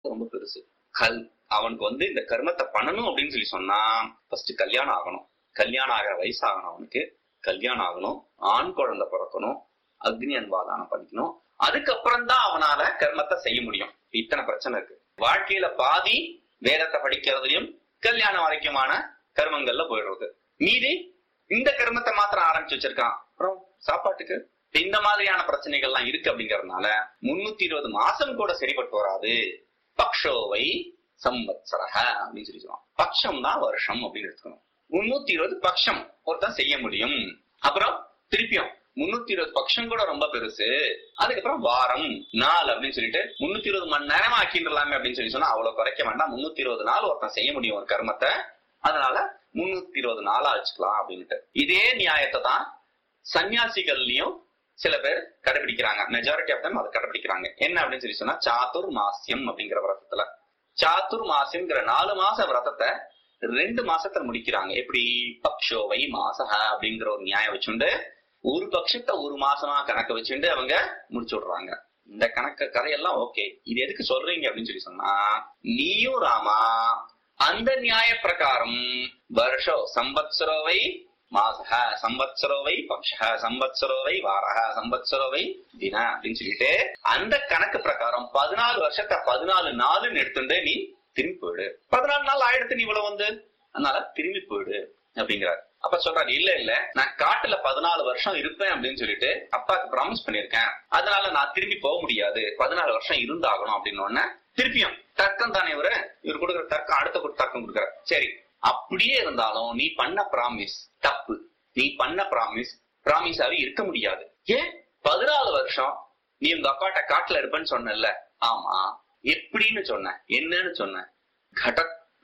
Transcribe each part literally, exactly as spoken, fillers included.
ரொம்ப பெருசு. கல் அவனுக்கு வந்து இந்த கர்மத்தை பண்ணணும் அப்படின்னு சொல்லி சொன்னா ஃபர்ஸ்ட் கல்யாணம் ஆகணும். கல்யாணம் ஆகிற வயசாகணும், அவனுக்கு கல்யாணம் ஆகணும், ஆண் குழந்தை பிறக்கணும், அக்னி அன்பாதானம் பண்ணிக்கணும். அதுக்கப்புறம் தான் அவனால கர்மத்தை செய்ய முடியும். இத்தனை பிரச்சனை இருக்கு வாழ்க்கையில. பாதி வேதத்தை படிக்கிறதுலயும் கல்யாணம் வரைக்குமான கர்மங்கள்ல போயிடுறது. மீதி இந்த கர்மத்தை மாத்திரம் ஆரம்பிச்சு வச்சிருக்கான். அப்புறம் சாப்பாட்டுக்கு இந்த மாதிரியான பிரச்சனைகள் எல்லாம் இருக்கு. அப்படிங்கறதுனால முன்னூத்தி இருபது மாசம் கூட சரிப்பட்டு வராது. பக்ஷோவை சம்பத்சரஹ அப்படின்னு சொல்லி சொல்லுவான். பக்ஷம் தான் வருஷம் அப்படின்னு எடுத்துக்கணும். முன்னூத்தி இருபது பக்ஷம் ஒருத்தன் செய்ய முடியும். அப்புறம் திருப்பியும் முன்னூத்தி இருபது பக்ஷம் கூட ரொம்ப பெருசு. அதுக்கப்புறம் வாரம் நாள் அப்படின்னு சொல்லிட்டு முன்னூத்தி இருபது மணி நேரம் ஆக்கிடலாமே அப்படின்னு சொல்லி சொன்னா அவ்வளவு குறைக்க வேண்டாம். முன்னூத்தி இருபது நாள் ஒருத்தன் செய்ய முடியும் ஒரு கர்மத்தை. அதனால முன்னூத்தி இருபது நாளா வச்சுக்கலாம் அப்படின்ட்டு. இதே நியாயத்தை தான் சன்னியாசிகள்லயும் சில பேர் கடைபிடிக்கிறாங்க. மெஜாரிட்டி ஆஃப் தம் அதை கடைபிடிக்கிறாங்க. என்ன அப்படின்னு சொல்லி சொன்னா சாத்துர் மாசியம் அப்படிங்கிற விரதத்துல சாத்துர் மாசியம்ங்கிற நாலு மாச விரதத்தை ரெண்டு மாசத்துல முடிக்கிறாங்க. எப்படி பக்ஷோவை மாசக அப்படிங்கிற ஒரு நியாயம் வச்சுண்டு ஒரு பட்சத்தை ஒரு மாசமா கணக்கு வச்சுட்டு அவங்க முடிச்சு விடுறாங்க. இந்த கணக்கு கதையெல்லாம் ஓகே. இது எதுக்கு சொல்றீங்க அப்படின்னு சொல்லி சொன்னா நீயும் ராமா அந்த நியாய பிரகாரம் வருஷம் சம்பத்சரோவை மாசக சம்பத்சரோவை பக்ஷ சம்பத்சரோவை வாரக சம்பத்சரோவை தின அப்படின்னு சொல்லிட்டு அந்த கணக்கு பிரகாரம் பதினாலு வருஷத்தை பதினாலு நாளுன்னு எடுத்துட்டு நீ திரும்பி போயிடு. பதினாலு நாள் ஆயிடுத்து நீ இவ்வளவு வந்து, அதனால திரும்பி போயிடு அப்படிங்கிறாரு. அப்ப சொல்றாரு இல்ல இல்ல நான் காட்டுல பதினாலு வருஷம் இருப்பேன் அப்படின்னு சொல்லிட்டு அப்பாக்கு ப்ராமிஸ் பண்ணிருக்கேன். அதனால நான் திரும்பி போக முடியாது, பதினாலு வருஷம் இருந்தாகணும் அப்படின்னு திருப்பியும் தர்க்கம் தானே இவரு இவர் கொடுக்குற தர்க்கம் அடுத்த தர்க்கம் கொடுக்குற. சரி அப்படியே இருந்தாலும் நீ பண்ண ப்ராமிஸ் தப்பு. நீ பண்ண ப்ராமிஸ் ப்ராமிஸாவே இருக்க முடியாது. ஏன் பதினாலு வருஷம் நீ உங்க அப்பாட்ட காட்டுல இருப்பேன்னு சொன்னல? ஆமா. எப்படின்னு சொன்ன? என்னன்னு சொன்ன? கட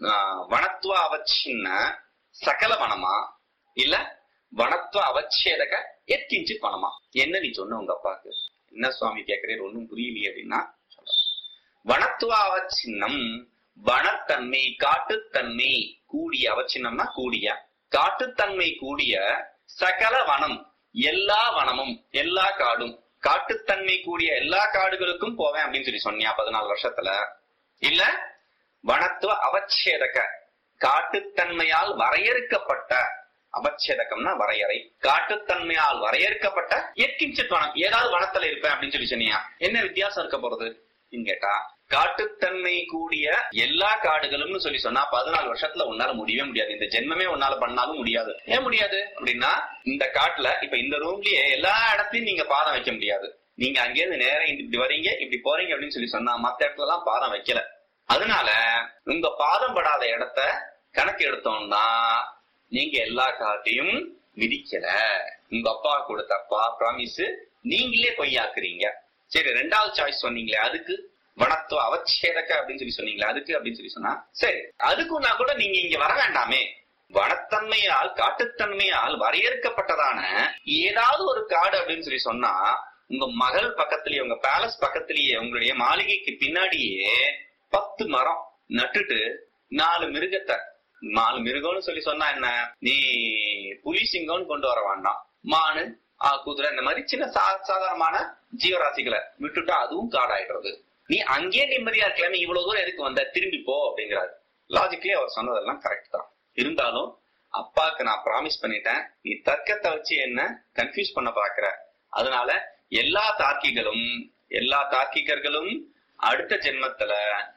வனத்துவ அவச்சின்ன சகல வனமா இல்ல வனத்துவ அவச்சேதக எத்கிஞ்சி பணமா? என்ன நீ சொன்ன உங்க அப்பாக்கு? என்ன சுவாமி கேட்கிறேன் ஒன்னும் புரியலையே அப்படின்னா சொல்ற. வனத்துவ அவச்சின்னம் வனத்தன்மை காட்டுத்தன்மை கூடிய, அவச்சின்னம்னா கூடிய, காட்டுத்தன்மை கூடிய சகல வனம் எல்லா வனமும் எல்லா காடும், காட்டுத்தன்மை கூடிய எல்லா காடுகளுக்கும் போவேன் அப்படின்னு சொல்லி சொன்னியா பதினாலு வருஷத்துல? இல்ல வனத்துவ அவச்சேதக காட்டுத்தன்மையால் வரையறுக்கப்பட்ட, அவச்சேதகம்னா வரையறை, காட்டுத்தன்மையால் வரையறுக்கப்பட்ட எத்கிஞ்சித் வனம் ஏதாவது வனத்துல இருப்பேன் அப்படின்னு சொல்லி சொன்னியா? என்ன வித்தியாசம் இருக்க போறது கேட்டா காட்டுத்தன்மை கூடிய எல்லா காடுகளும்னு சொல்லி சொன்னா பதினாலு வருஷத்துல உன்னால முடியவே முடியாது. இந்த ஜென்மமே உன்னால பண்ணாலும் முடியாது. ஏன் முடியாது அப்படின்னா இந்த காட்டுல இப்ப இந்த ரூம்லயே எல்லா இடத்தையும் நீங்க பாதம் வைக்க முடியாது. நீங்க அங்கேயிருந்து நேரம் இப்படி வரீங்க இப்படி போறீங்க அப்படின்னு சொல்லி சொன்னா மத்த இடத்துல எல்லாம் பாதம் வைக்கல. அதனால உங்க பாதம் படாத இடத்த கணக்கு எடுத்தோம்னா நீங்க எல்லா காட்டையும் விதிக்கல. உங்க அப்பா கொடுத்த அப்பா ப்ராமிஸ் நீங்களே பொய்யாக்குறீங்க. சரி ரெண்டாவது சாய்ஸ் சொன்னீங்களே அதுக்கு வனத்துவ அவச்சேதக அப்படின்னு சொல்லி சொன்னீங்களே அதுக்கு அப்படின்னு சொல்லி சொன்னா சரி அதுக்குன்னா கூட நீங்க இங்க வர வேண்டாமே. வனத்தன்மையால் காட்டுத்தன்மையால் வரையறுக்கப்பட்டதான ஏதாவது ஒரு காடு அப்படின்னு சொல்லி சொன்னா உங்க மகள் பக்கத்திலேயே உங்க பேலஸ் பக்கத்திலேயே உங்களுடைய மாளிகைக்கு பின்னாடியே பத்து மரம் நட்டுட்டு நாலு மிருகத்தை, நாலு மிருகம்னு சொல்லி சொன்னா என்ன, நீ புலி சிங்கம்னு கொண்டு வர வேண்டாம், மானு குதிரை இந்த மாதிரி சின்ன சா சாதாரணமான ஜீவராசிகளை விட்டுட்டா அதுவும் காடாயிடுறது. நீ அங்கேயே நிம்மதியா இருக்கலாமே, இவ்வளவு தூரம் எதுக்கு வந்த, திரும்பி போ அப்படிங்கிறாரு. லாஜிக்கலி அவர் சொன்னதெல்லாம் கரெக்ட் தான். இருந்தாலும் அப்பாவுக்கு நான் ப்ராமிஸ் பண்ணிட்டேன், நீ தர்க்கத்தை வச்சு என்ன கன்ஃபியூஸ் பண்ண பாக்குற. அதனால எல்லா தார்க்கிகளும் எல்லா தார்க்கிகர்களும் அடுத்த ஜென்மத்துல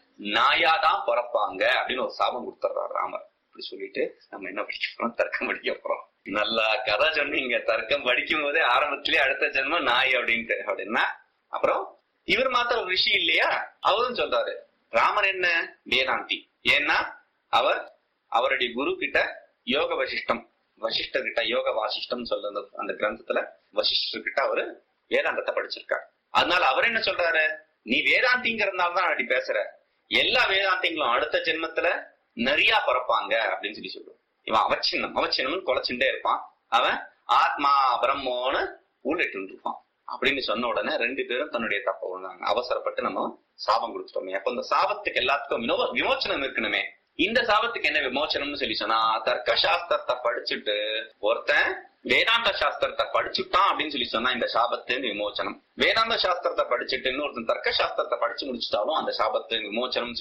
நாயாதான் பிறப்பாங்க அப்படின்னு ஒரு சாபம் கொடுத்துறாரு ராமர். அப்படி சொல்லிட்டு நம்ம என்ன படிக்க போறோம், தர்க்கம் படிக்க போறோம். நல்லா கதை சொன்னீங்க. தர்க்கம் படிக்கும் போதே ஆரம்பத்திலேயே அடுத்த ஜென்மம் நாய் அப்படின்ட்டு அப்படின்னா அப்புறம் இவர் மாத்திர ஒரு ரிஷி இல்லையா, அவரும் சொல்றாரு ராமர் என்ன வேதாந்தி. ஏன்னா அவர் அவருடைய குரு கிட்ட யோக வசிஷ்டம் வசிஷ்டர் கிட்ட யோக வாசிஷ்டம் சொல்ற அந்த கிரந்தத்துல வசிஷ்டர் கிட்ட அவரு வேதாந்தத்தை படிச்சிருக்காரு. அதனால அவர் என்ன சொல்றாரு, நீ வேதாந்திங்கிறதுனால தான் அப்படி பேசுற, எல்லா வேதாந்திங்களும் அடுத்த ஜென்மத்துல நிறைய பிறப்பாங்க அப்படின்னு சொல்லி சொல்லுவான். இவன் அவச்சின்னம் அவச்சின்னம்னு குலைச்சுட்டே இருப்பான். அவன் ஆத்மா பிரம்மோன்னு ஊழிட்டு இருப்பான். அப்படின்னு சொன்ன உடனே ரெண்டு பேரும் தன்னுடைய தப்ப உணர்ந்தாங்க. அவசரப்பட்டு நம்ம சாபம் கொடுத்துட்டோமே, அப்ப இந்த சாபத்துக்கு எல்லாத்துக்கும் விமோச்சனம் இருக்கணுமே, இந்த சாபத்துக்கு என்ன விமோச்சனம்னு சொல்லி சொன்னா, தர்க்க சாஸ்திரத்தை படிச்சுட்டு ஒருத்தன் வேதாந்த சாஸ்திரத்தை படிச்சுட்டான் அப்படின்னு சொல்லி சொன்னா இந்த சாபத்தின் விமோச்சனம். வேதாந்த சாஸ்திரத்தை படிச்சுட்டு இன்னொருத்தன் தர்க்க சாஸ்திரத்தை படிச்சு முடிச்சுட்டாலும் அந்த சாபத்தின் விமோச்சனம்